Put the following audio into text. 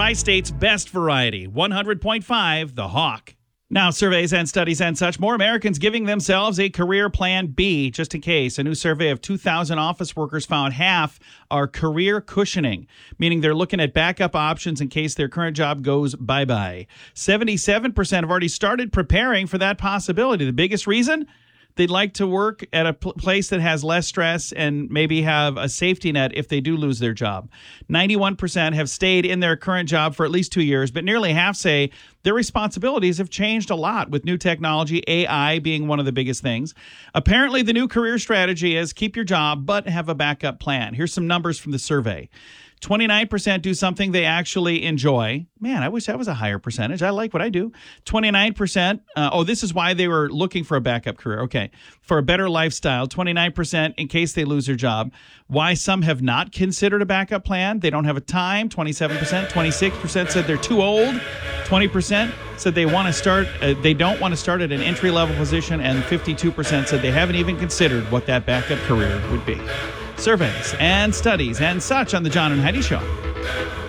Tri-State's best variety, 100.5 The Hawk. Now, surveys and studies and such, more Americans giving themselves a career plan B, just in case. A new survey of 2,000 office workers found half are career cushioning, meaning they're looking at backup options in case their current job goes bye-bye. 77% have already started preparing for that possibility. The biggest reason? They'd like to work at a place that has less stress and maybe have a safety net if they do lose their job. 91% have stayed in their current job for at least 2 years, but nearly half say their responsibilities have changed a lot with new technology, AI being one of the biggest things. Apparently, the new career strategy is keep your job, but have a backup plan. Here's some numbers from the survey. 29% do something they actually enjoy. Man, I wish that was a higher percentage. I like what I do. 29%. This is why they were looking for a backup career. Okay. For a better lifestyle. 29% in case they lose their job. Why some have not considered a backup plan. They don't have a time. 27%. 26% said they're too old. 20% said they want to start. They don't want to start at an entry-level position. And 52% said they haven't even considered what that backup career would be. Surveys and studies and such on the John and Heidi Show.